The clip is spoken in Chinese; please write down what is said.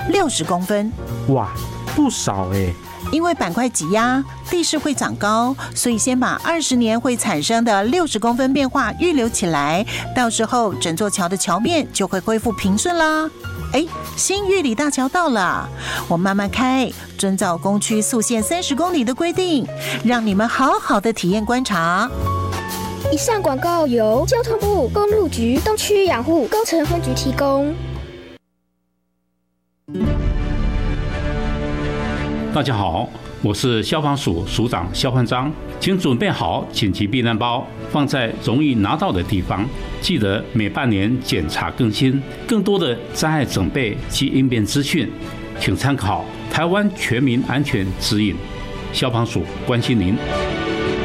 60公分。 哇，不少欸。 因为板块挤压，地势会长高，所以先把20年会产生的60公分变化预留起来，到时候整座桥的桥面就会恢复平顺啦。新玉里大桥到了，我慢慢开，遵照工区速限30公里的规定，让你们好好的体验观察。 以上广告由交通部公路局东区养护工程分局提供。 大家好，我是消防署署长肖焕章，请准备好紧急避难包，放在容易拿到的地方。记得每半年检查更新。更多的灾害准备及应变资讯，请参考台湾全民安全指引。消防署关心您。